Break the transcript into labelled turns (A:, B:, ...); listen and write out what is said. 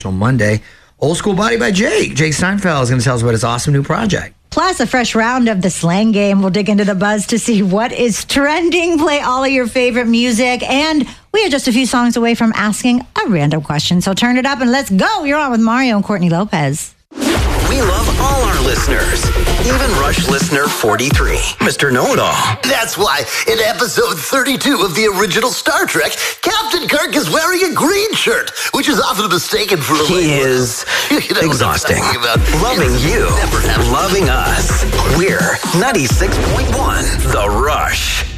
A: Monday. Old School Body by Jake. Jake Steinfeld is going to tell us about his awesome new project.
B: Plus, a fresh round of the Slang Game. We'll dig into the buzz to see what is trending, play all of your favorite music, and we are just a few songs away from asking a random question. So turn it up and let's go. You're on with Mario and Courtney Lopez.
C: We love all our listeners, even Rush listener 43, Mr. Know-It-All.
D: That's why in episode 32 of the original Star Trek, Captain Kirk is wearing a green shirt, which is often mistaken for a...
C: He is exhausting. Loving you, loving us. We're 96.1 The Rush.